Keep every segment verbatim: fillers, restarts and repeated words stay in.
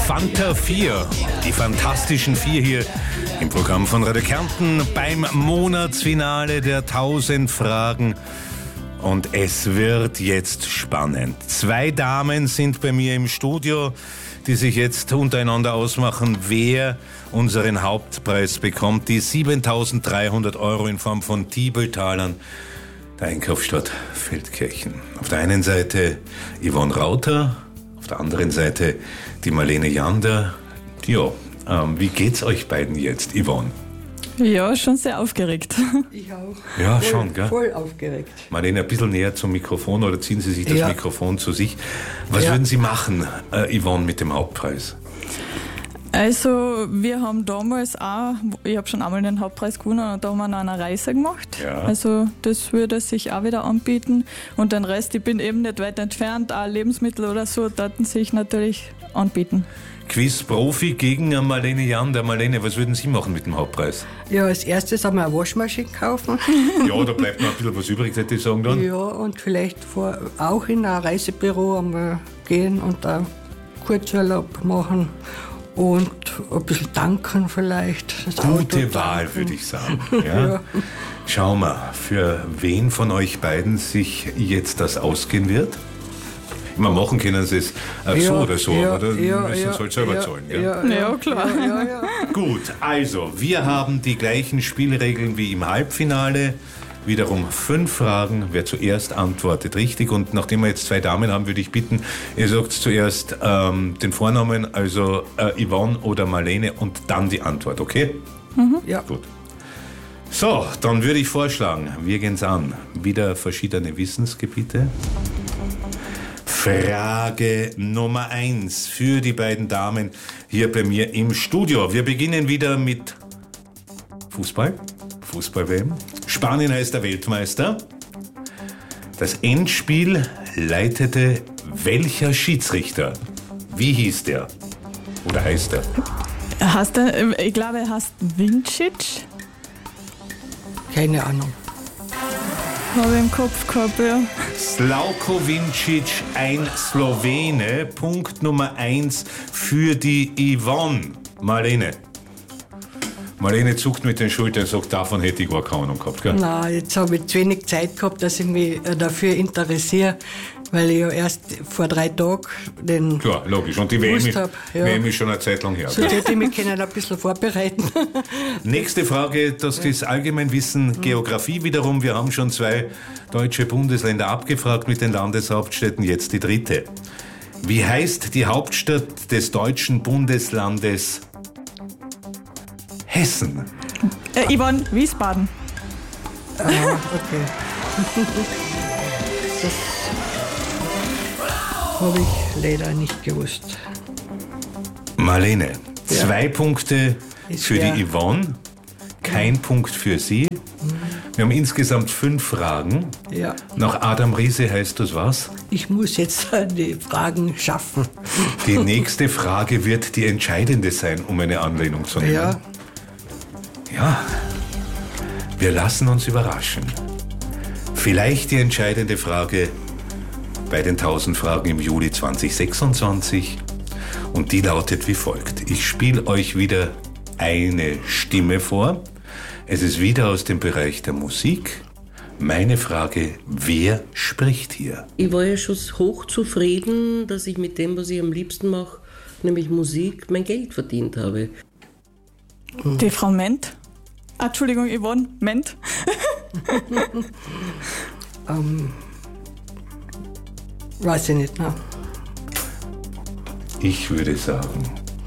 Fanta vier, die fantastischen vier hier im Programm von Radio Kärnten beim Monatsfinale der tausend Fragen. Und es wird jetzt spannend. Zwei Damen sind bei mir im Studio, die sich jetzt untereinander ausmachen, wer unseren Hauptpreis bekommt. Die siebentausenddreihundert Euro in Form von Tibeltalern der Einkaufsstadt Feldkirchen. Auf der einen Seite Yvonne Rauter, auf der anderen Seite die Marlene Jander. Ja, ähm, wie geht's euch beiden jetzt, Yvonne? Ja, schon sehr aufgeregt. Ich auch. Ja, voll, schon, gell? Voll aufgeregt. Marlene, ein bisschen näher zum Mikrofon oder ziehen Sie sich das ja. Mikrofon zu sich. Was ja. würden Sie machen, äh, Yvonne, mit dem Hauptpreis? Also, wir haben damals auch, ich habe schon einmal den Hauptpreis gewonnen und da haben wir noch eine Reise gemacht. Ja. Also, das würde sich auch wieder anbieten. Und den Rest, ich bin eben nicht weit entfernt, auch Lebensmittel oder so, daten sich natürlich anbieten. Quiz-Profi gegen Marlene Jander. Marlene, was würden Sie machen mit dem Hauptpreis? Ja, als erstes haben wir eine Waschmaschine kaufen. Ja, da bleibt noch ein bisschen was übrig, hätte ich sagen dann. Ja, und vielleicht vor, auch in ein Reisebüro einmal gehen und da Kurzurlaub machen. Und ein bisschen danken vielleicht. Das Gute Auto Wahl, danken. würde ich sagen. Ja? Ja. Schauen wir, für wen von euch beiden sich jetzt das ausgehen wird. Immer machen können sie es äh, Ja, so oder so, ja, oder ja, müssen ja, es halt selber ja, zahlen. Gell? Ja, Ja, klar. Ja, ja, ja. Gut, also, wir haben die gleichen Spielregeln wie im Halbfinale. Wiederum fünf Fragen. Wer zuerst antwortet, richtig. Und nachdem wir jetzt zwei Damen haben, würde ich bitten, ihr sagt zuerst ähm, den Vornamen, also äh, Yvonne oder Marlene, und dann die Antwort, okay? Ja. Gut. So, dann würde ich vorschlagen, wir gehen's an. Wieder verschiedene Wissensgebiete. Frage Nummer eins für die beiden Damen hier bei mir im Studio. Wir beginnen wieder mit Fußball. Fußball-W M. Spanien heißt der Weltmeister. Das Endspiel leitete welcher Schiedsrichter? Wie hieß der? Oder heißt er? Hast du, ich glaube, er heißt Vincic. Keine Ahnung. Habe ich im Kopf gehabt, ja. Slavko Vincic, ein Slowene. Punkt Nummer eins für die Yvonne. Marlene. Marlene zuckt mit den Schultern und sagt, davon hätte ich gar keine Ahnung gehabt. Gell? Na, jetzt habe ich zu wenig Zeit gehabt, dass ich mich äh, dafür interessiere, weil ich ja erst vor drei Tagen den Klar, logisch. Und die W M gewusst ist, hab, ja. W M ist schon eine Zeit lang her. Sonst Gell? hätte ich mich können ein bisschen vorbereiten. Nächste Frage, das ist Allgemeinwissen, Geografie wiederum. Wir haben schon zwei deutsche Bundesländer abgefragt mit den Landeshauptstädten, jetzt die dritte. Wie heißt die Hauptstadt des deutschen Bundeslandes Hessen? Äh, Yvonne, Wiesbaden. Ah, okay. Das habe ich leider nicht gewusst. Marlene, Ja. zwei Punkte Ist für schwer. die Yvonne, kein Punkt für sie. Wir haben insgesamt fünf Fragen. Ja, Nach Adam Riese heißt das was? ich muss jetzt die Fragen schaffen. Die nächste Frage wird die entscheidende sein, um eine Anlehnung zu nehmen. Ja, Ja, wir lassen uns überraschen. Vielleicht die entscheidende Frage bei den tausend Fragen im Juli zweitausendsechsundzwanzig. Und die lautet wie folgt. Ich spiele euch wieder eine Stimme vor. Es ist wieder aus dem Bereich der Musik. Meine Frage, wer spricht hier? Ich war ja schon hochzufrieden, dass ich mit dem, was ich am liebsten mache, nämlich Musik, mein Geld verdient habe. Die Frau Ment. Ah, Entschuldigung, Yvonne, Ment. ähm, weiß ich nicht, ne? Ich würde sagen...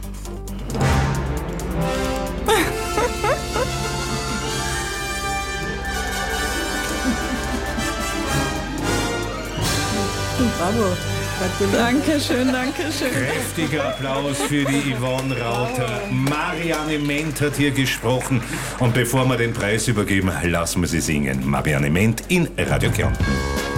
Bravo. Dankeschön, Dankeschön. Kräftiger Applaus für die Yvonne Rauter. Marianne Ment hat hier gesprochen. Und bevor wir den Preis übergeben, lassen wir sie singen. Marianne Ment in Radio Kärnten.